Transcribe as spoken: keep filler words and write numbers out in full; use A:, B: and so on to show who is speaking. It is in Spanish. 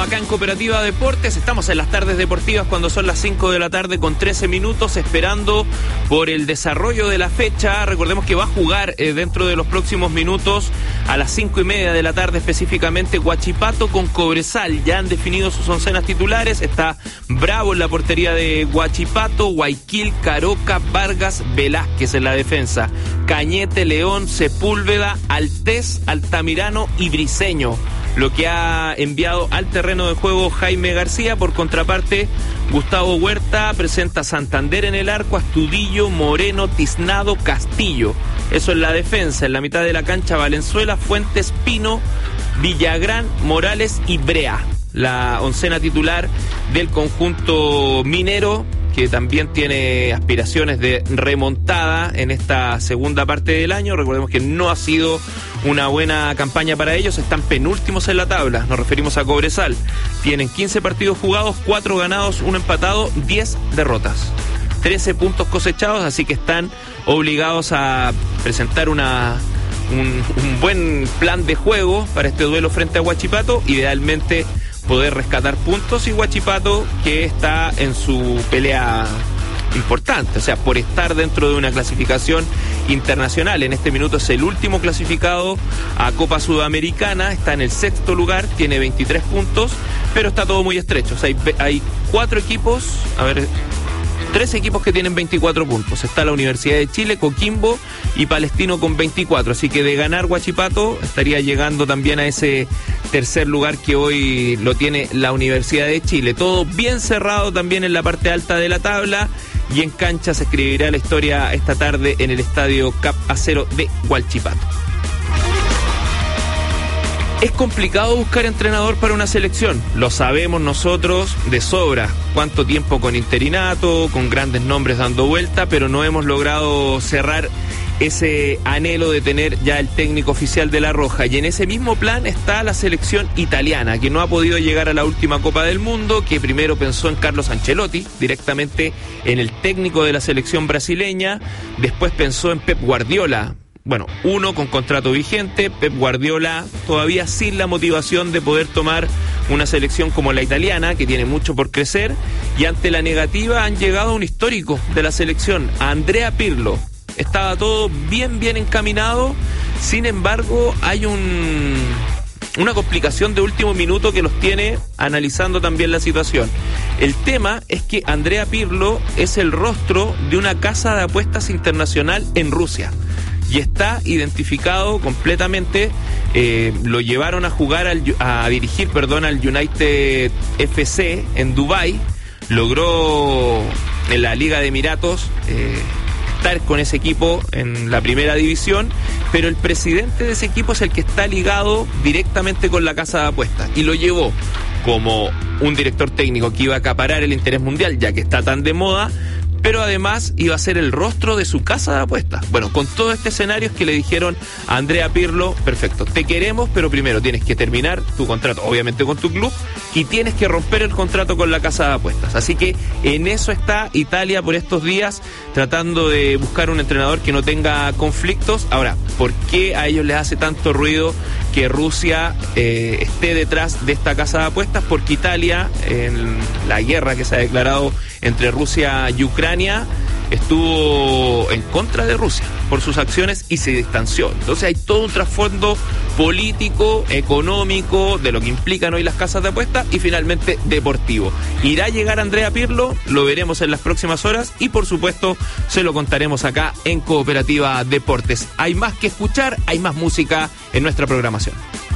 A: acá en Cooperativa Deportes. Estamos en las tardes deportivas cuando son las cinco de la tarde con trece minutos, esperando por el desarrollo de la fecha. Recordemos que va a jugar eh, dentro de los próximos minutos a las cinco y media de la tarde específicamente Huachipato con Cobresal. Ya han definido sus oncenas titulares. Está Bravo en la portería de Huachipato, Guayaquil, Caroca, Vargas, Velázquez en la defensa, Cañete, León, Sepúlveda, Altés, Altamirano y Briseño. Lo que ha enviado al terreno de juego Jaime García. Por contraparte, Gustavo Huerta presenta Santander en el arco, Astudillo, Moreno, Tiznado, Castillo. Eso en la defensa. En la mitad de la cancha, Valenzuela, Fuentes, Pino, Villagrán, Morales y Brea. La oncena titular del conjunto minero, que también tiene aspiraciones de remontada en esta segunda parte del año. Recordemos que no ha sido una buena campaña para ellos, están penúltimos en la tabla, nos referimos a Cobresal. Tienen quince partidos jugados, cuatro ganados, uno empatado, diez derrotas, trece puntos cosechados, así que están obligados a presentar una un, un buen plan de juego para este duelo frente a Huachipato, idealmente poder rescatar puntos, y Huachipato que está en su pelea importante, o sea, por estar dentro de una clasificación internacional. En este minuto es el último clasificado a Copa Sudamericana, está en el sexto lugar, tiene veintitrés puntos, pero está todo muy estrecho. O sea, hay, hay cuatro equipos, a ver, tres equipos que tienen veinticuatro puntos. Está la Universidad de Chile, Coquimbo y Palestino con veinticuatro. Así que de ganar Huachipato estaría llegando también a ese tercer lugar que hoy lo tiene la Universidad de Chile. Todo bien cerrado también en la parte alta de la tabla. Y en cancha se escribirá la historia esta tarde en el estadio Cap Acero de Huachipato. Es complicado buscar entrenador para una selección, lo sabemos nosotros de sobra. Cuánto tiempo con interinato, con grandes nombres dando vuelta, pero no hemos logrado cerrar ese anhelo de tener ya el técnico oficial de La Roja. Y en ese mismo plan está la selección italiana, que no ha podido llegar a la última Copa del Mundo, que primero pensó en Carlos Ancelotti, directamente en el técnico de la selección brasileña, después pensó en Pep Guardiola. Bueno, uno con contrato vigente, Pep Guardiola todavía sin la motivación de poder tomar una selección como la italiana, que tiene mucho por crecer, y ante la negativa han llegado a un histórico de la selección, a Andrea Pirlo. Estaba todo bien, bien encaminado, sin embargo hay un... una complicación de último minuto que los tiene analizando también la situación. El tema es que Andrea Pirlo es el rostro de una casa de apuestas internacional en Rusia. Y está identificado completamente, eh, lo llevaron a jugar, al, a dirigir, perdón, al United F C en Dubái, logró en la Liga de Emiratos eh, estar con ese equipo en la primera división, pero el presidente de ese equipo es el que está ligado directamente con la casa de apuestas, y lo llevó como un director técnico que iba a acaparar el interés mundial, ya que está tan de moda, pero además iba a ser el rostro de su casa de apuestas. Bueno, con todo este escenario es que le dijeron a Andrea Pirlo, perfecto, te queremos, pero primero tienes que terminar tu contrato, obviamente con tu club, y tienes que romper el contrato con la casa de apuestas. Así que en eso está Italia por estos días, tratando de buscar un entrenador que no tenga conflictos. Ahora, ¿por qué a ellos les hace tanto ruido que Rusia eh, esté detrás de esta casa de apuestas? Porque Italia, en la guerra que se ha declarado entre Rusia y Ucrania, estuvo en contra de Rusia por sus acciones y se distanció. Entonces hay todo un trasfondo político, económico, de lo que implican hoy las casas de apuestas, y finalmente deportivo. ¿Irá a llegar Andrea Pirlo? Lo veremos en las próximas horas y por supuesto se lo contaremos acá en Cooperativa Deportes. Hay más que escuchar, hay más música en nuestra programación.